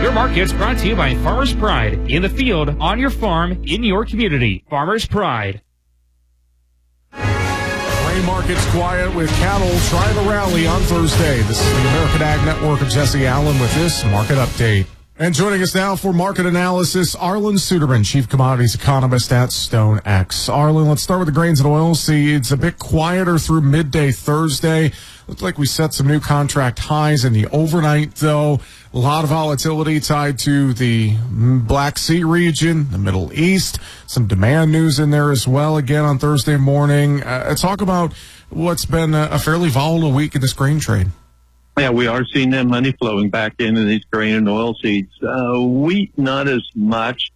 Your market's brought to you by Farmers Pride. In the field, on your farm, in your community. Farmers Pride. Grain market's quiet with cattle trying to rally on Thursday. This is the American Ag Network of Jesse Allen with this market update. And joining us now for market analysis, Arlan Suderman, Chief Commodities Economist at StoneX. Arlan, let's start with the grains and oilseeds. A bit quieter through midday Thursday. Looks like we set some new contract highs in the overnight, though. A lot of volatility tied to the Black Sea region, the Middle East. Some demand news in there as well again on Thursday morning. Talk about what's been a fairly volatile week in this grain trade. Yeah, we are seeing that money flowing back into these grain and oil seeds. Wheat, not as much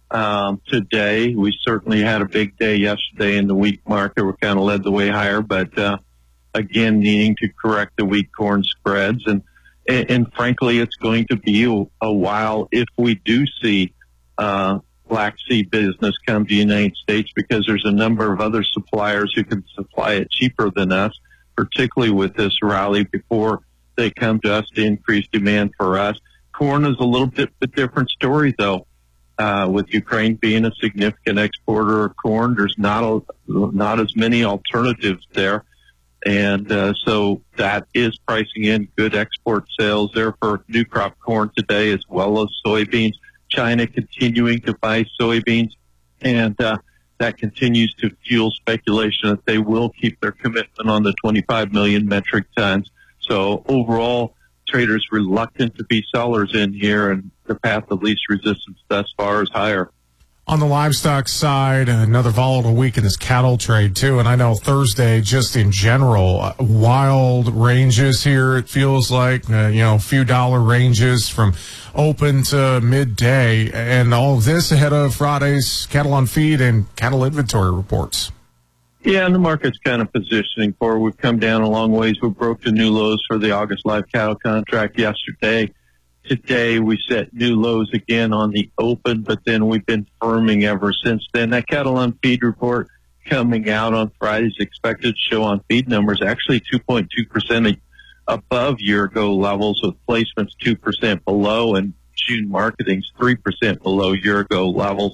today. We certainly had a big day yesterday in the wheat market. We kind of led the way higher, but again, needing to correct the wheat corn spreads. And frankly, it's going to be a while if we do see Black Sea business come to the United States, because there's a number of other suppliers who can supply it cheaper than us, particularly with this rally before they come to us to increase demand for us. Corn is a little bit a different story, though. With Ukraine being a significant exporter of corn, there's not as many alternatives there. And so that is pricing in good export sales there for new crop corn today, as well as soybeans. China continuing to buy soybeans, and that continues to fuel speculation that they will keep their commitment on the 25 million metric tons. So overall, traders reluctant to be sellers in here, and the path of least resistance thus far is higher. On the livestock side, another volatile week in this cattle trade, too. And I know Thursday, just in general, wild ranges here, it feels like, a few dollar ranges from open to midday. And all of this ahead of Friday's cattle on feed and cattle inventory reports. Yeah, and the market's kind of positioning for it. We've come down a long ways. We broke the new lows for the August live cattle contract yesterday. Today, we set new lows again on the open, but then we've been firming ever since then. That cattle on feed report coming out on Friday is expected to show on feed numbers actually 2.2% above year-ago levels, with placements 2% below, and June marketing's 3% below year-ago levels.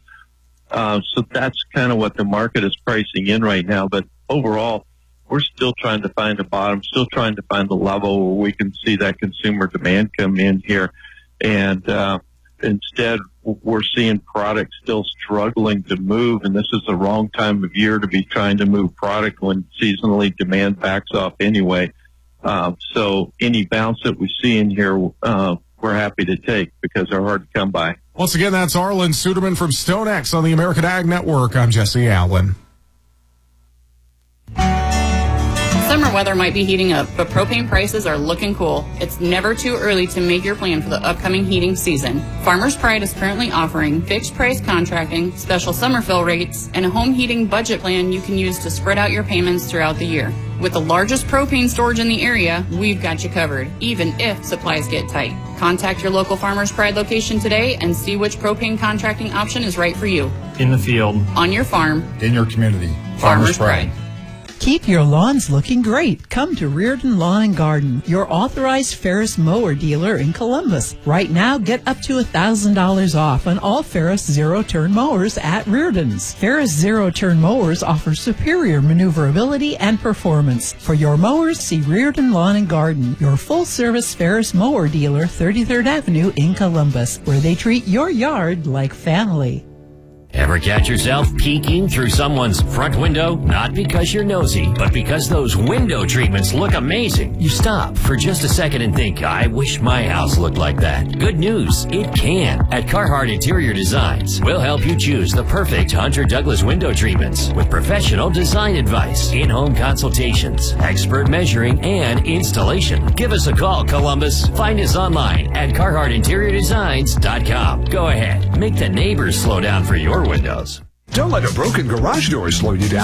So that's kind of what the market is pricing in right now. But overall, we're still trying to find a bottom, still trying to find the level where we can see that consumer demand come in here. And instead, we're seeing products still struggling to move, and this is the wrong time of year to be trying to move product when seasonally demand backs off anyway. So any bounce that we see in here, we're happy to take because they're hard to come by. Once again, that's Arlan Suderman from StoneX on the American Ag Network. I'm Jesse Allen. Summer weather might be heating up, but propane prices are looking cool. It's never too early to make your plan for the upcoming heating season. Farmers Pride is currently offering fixed price contracting, special summer fill rates, and a home heating budget plan you can use to spread out your payments throughout the year. With the largest propane storage in the area, we've got you covered, even if supplies get tight. Contact your local Farmers Pride location today and see which propane contracting option is right for you. In the field, on your farm, in your community. Farmers Pride. Keep your lawns looking great. Come to Reardon Lawn and Garden, your authorized Ferris mower dealer in Columbus. Right now, get up to $1,000 off on all Ferris zero-turn mowers at Reardon's. Ferris zero-turn mowers offer superior maneuverability and performance. For your mowers, see Reardon Lawn and Garden, your full-service Ferris mower dealer, 33rd Avenue in Columbus, where they treat your yard like family. Ever catch yourself peeking through someone's front window? Not because you're nosy, but because those window treatments look amazing. You stop for just a second and think, I wish my house looked like that. Good news, it can. At Carhartt Interior Designs, we'll help you choose the perfect Hunter Douglas window treatments with professional design advice, in-home consultations, expert measuring, and installation. Give us a call, Columbus. Find us online at CarharttInteriorDesigns.com. Go ahead, make the neighbors slow down for your windows. Don't let a broken garage door slow you down.